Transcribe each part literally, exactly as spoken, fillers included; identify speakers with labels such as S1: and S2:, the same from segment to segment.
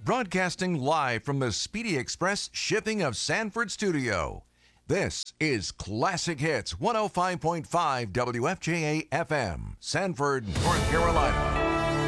S1: broadcasting live from the Speedy Express Shipping of Sanford studio. This is Classic Hits one oh five point five W F J A F M, Sanford, North Carolina.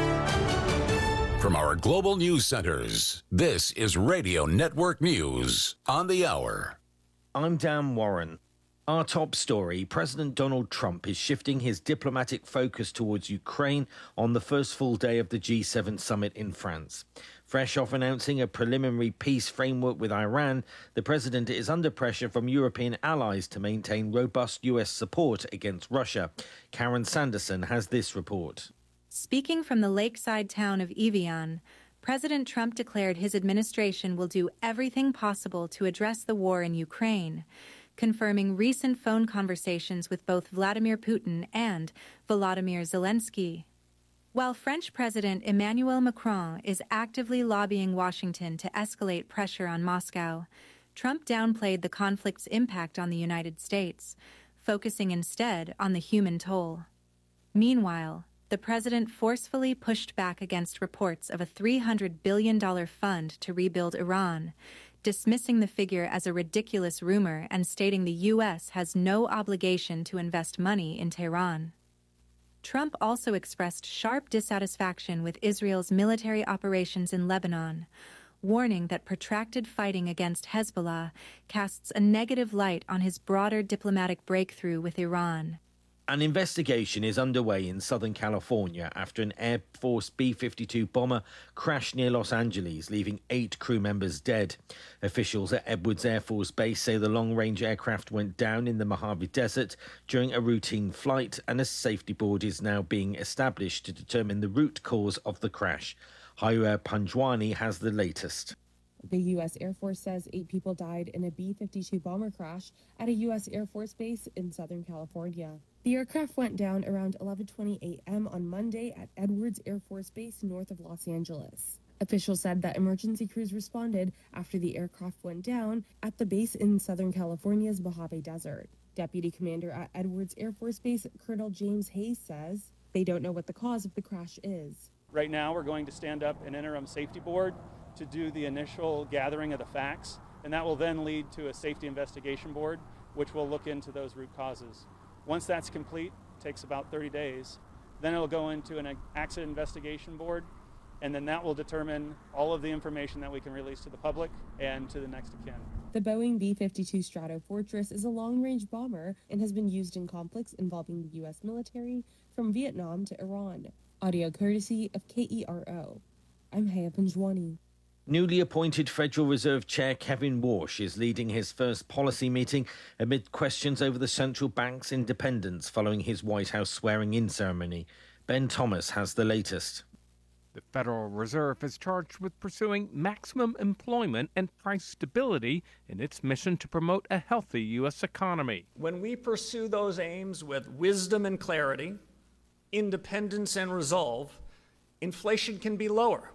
S2: From our global news centers, this is Radio Network News on the hour.
S3: I'm Dan Warren. Our top story, President Donald Trump is shifting his diplomatic focus towards Ukraine on the first full day of the G seven summit in France. Fresh off announcing a preliminary peace framework with Iran, the president is under pressure from European allies to maintain robust U S support against Russia. Karen Sanderson has this report.
S4: Speaking from the lakeside town of Evian, President Trump declared his administration will do everything possible to address the war in Ukraine, confirming recent phone conversations with both Vladimir Putin and Volodymyr Zelensky. While French President Emmanuel Macron is actively lobbying Washington to escalate pressure on Moscow, Trump downplayed the conflict's impact on the United States, focusing instead on the human toll. Meanwhile, the president forcefully pushed back against reports of a three hundred billion dollars fund to rebuild Iran, dismissing the figure as a ridiculous rumor and stating the U S has no obligation to invest money in Tehran. Trump also expressed sharp dissatisfaction with Israel's military operations in Lebanon, warning that protracted fighting against Hezbollah casts a negative light on his broader diplomatic breakthrough with Iran.
S3: An investigation is underway in Southern California after an Air Force B fifty-two bomber crashed near Los Angeles, leaving eight crew members dead. Officials at Edwards Air Force Base say the long-range aircraft went down in the Mojave Desert during a routine flight, and a safety board is now being established to determine the root cause of the crash. Hayur Panjwani has the latest.
S5: The U S Air Force says eight people died in a B fifty-two bomber crash at a U S Air Force base in Southern California. The aircraft went down around eleven twenty a.m. on Monday at Edwards Air Force Base north of Los Angeles. Officials said that emergency crews responded after the aircraft went down at the base in Southern California's Mojave Desert. Deputy Commander at Edwards Air Force Base, Colonel James Hayes, says they don't know what the cause of the crash is.
S6: Right now, we're going to stand up an interim safety board to do the initial gathering of the facts, and that will then lead to a safety investigation board, which will look into those root causes. Once that's complete, it takes about thirty days, then it'll go into an accident investigation board, and then that will determine all of the information that we can release to the public and to the next of kin.
S5: The Boeing B fifty-two Stratofortress is a long-range bomber and has been used in conflicts involving the U S military from Vietnam to Iran. Audio courtesy of K E R O. I'm Hayur Panjwani.
S3: Newly appointed Federal Reserve Chair Kevin Warsh is leading his first policy meeting amid questions over the central bank's independence following his White House swearing-in ceremony. Ben Thomas has the latest.
S7: The Federal Reserve is charged with pursuing maximum employment and price stability in its mission to promote a healthy U S economy.
S8: When we pursue those aims with wisdom and clarity, independence and resolve, inflation can be lower,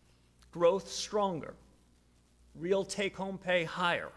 S8: growth stronger, real take-home pay higher,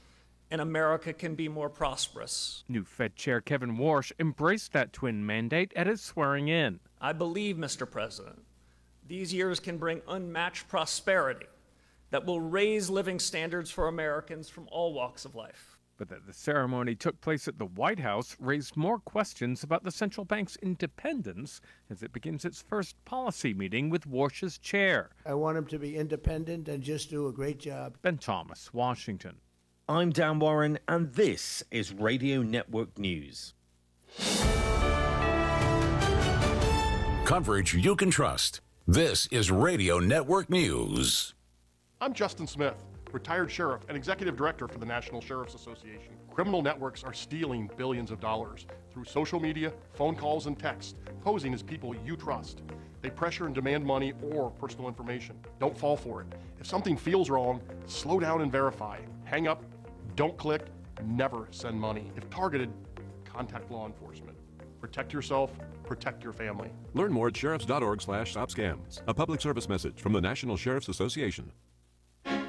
S8: and America can be more prosperous.
S7: New Fed Chair Kevin Warsh embraced that twin mandate at his swearing-in.
S8: I believe, Mister President, these years can bring unmatched prosperity that will raise living standards for Americans from all walks of life.
S7: But that the ceremony took place at the White House raised more questions about the central bank's independence as it begins its first policy meeting with Warsh's chair.
S9: I want him to be independent and just do a great job.
S7: Ben Thomas, Washington.
S3: I'm Dan Warren, and this is Radio Network News.
S2: Coverage you can trust. This is Radio Network News.
S10: I'm Justin Smith, retired sheriff and executive director for the National Sheriff's Association. Criminal networks are stealing billions of dollars through social media, phone calls, and text, posing as people you trust. They pressure and demand money or personal information. Don't fall for it. If something feels wrong, slow down and verify. Hang up, don't click, never send money. If targeted, contact law enforcement. Protect yourself, protect your family.
S11: Learn more at sheriffs dot org slash stop scams. A public service message from the National Sheriff's Association.